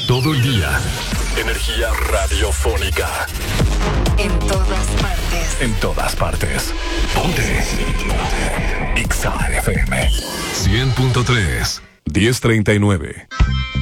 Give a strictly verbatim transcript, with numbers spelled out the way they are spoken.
Todo el día. Energía radiofónica. En todas partes. En todas partes. Ponte. Ponte. X A F M. cien punto tres. diez treinta y nueve.